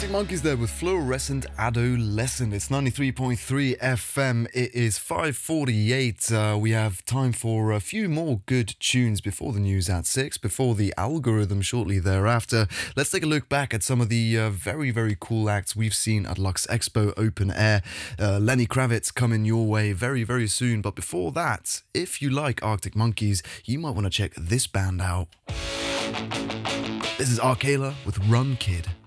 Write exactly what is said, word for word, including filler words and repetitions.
Arctic Monkeys there with Fluorescent Adolescent. It's ninety-three point three F M. It is five forty-eight. Uh, we have time for a few more good tunes before the news at six, before the algorithm shortly thereafter. Let's take a look back at some of the uh, very, very cool acts we've seen at Lux Expo Open Air. Uh, Lenny Kravitz coming your way very, very soon. But before that, if you like Arctic Monkeys, you might want to check this band out. This is Arcala with Run Kid.